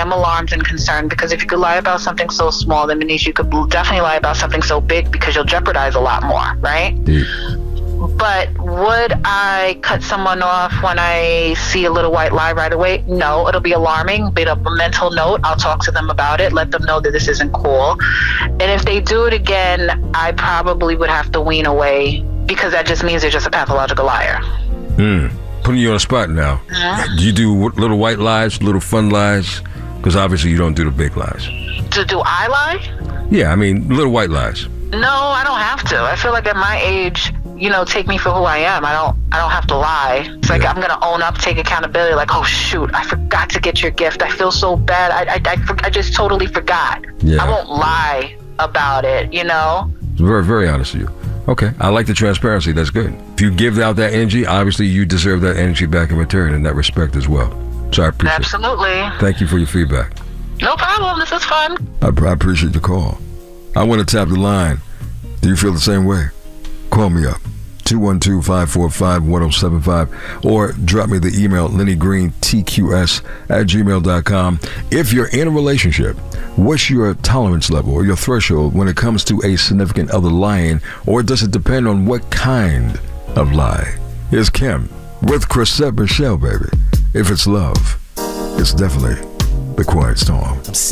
am alarmed and concerned, because if you could lie about something so small, then means you could definitely lie about something so big, because you'll jeopardize a lot more, right? But would I cut someone off when I see a little white lie right away? No, it'll be alarming, but a mental note, I'll talk to them about it, let them know that this isn't cool. And if they do it again, I probably would have to wean away, because that just means they're just a pathological liar. Putting you on the spot now. Do you do little white lies, little fun lies? Because obviously you don't do the big lies. Do I lie? Yeah, I mean, little white lies. No, I don't have to. I feel like at my age, take me for who I am. I don't have to lie. It's like I'm gonna own up, take accountability. Like, oh shoot, I forgot to get your gift. I feel so bad. I just totally forgot. Yeah. I won't lie about it. Very, very honest with you. Okay, I like the transparency. That's good. If you give out that energy, obviously you deserve that energy back in return, and that respect as well. So I appreciate Absolutely. it. Thank you for your feedback. No problem. This is fun. I appreciate the call. I want to tap the line. Do you feel the same way? Call me up. 212-545-1075, or drop me the email lennygreen@gmail.com. If you're in a relationship, what's your tolerance level or your threshold when it comes to a significant other lying, or does it depend on what kind of lie? Here's Kim with Chrisette Michele, baby. If it's love, it's definitely the Quiet Storm.